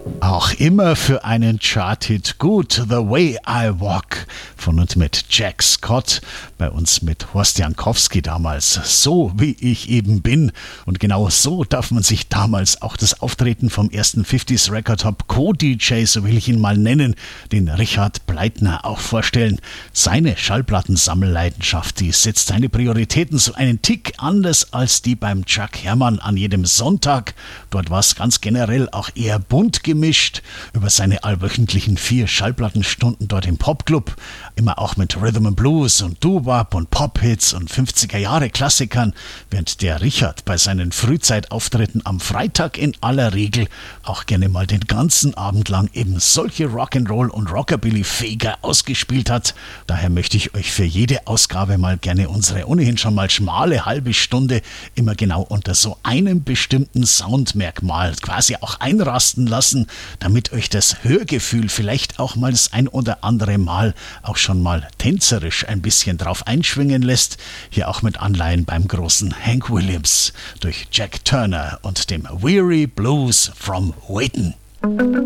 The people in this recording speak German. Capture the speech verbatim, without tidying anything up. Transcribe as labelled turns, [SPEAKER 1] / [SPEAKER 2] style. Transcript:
[SPEAKER 1] Auch immer für einen Chart-Hit gut, The Way I Walk von und mit Jack Scott, bei uns mit Horst Jankowski damals, so wie ich eben bin. Und genau so darf man sich damals auch das Auftreten vom ersten fünfziger Record Top Co-D J, so will ich ihn mal nennen, den Richard Bleitner, auch vorstellen. Seine Schallplattensammelleidenschaft, die setzt seine Prioritäten so einen Tick anders als die beim Chuck Herrmann an jedem Sonntag. Dort war es ganz generell auch eher bunt gemischt. Über seine allwöchentlichen vier Schallplattenstunden dort im Popclub, immer auch mit Rhythm and Blues und Doo-Wop und Pop-Hits und fünfziger-Jahre-Klassikern, während der Richard bei seinen Frühzeitauftritten am Freitag in aller Regel auch gerne mal den ganzen Abend lang eben solche Rock'n'Roll- und Rockabilly-Feger ausgespielt hat. Daher möchte ich euch für jede Ausgabe mal gerne unsere ohnehin schon mal schmale halbe Stunde immer genau unter so einem bestimmten Soundmerkmal quasi auch einrasten lassen, damit euch das Hörgefühl vielleicht auch mal das ein oder andere Mal auch schon mal tänzerisch ein bisschen drauf einschwingen lässt. Hier auch mit Anleihen beim großen Hank Williams durch Jack Turner und dem Weary Blues from Waiting.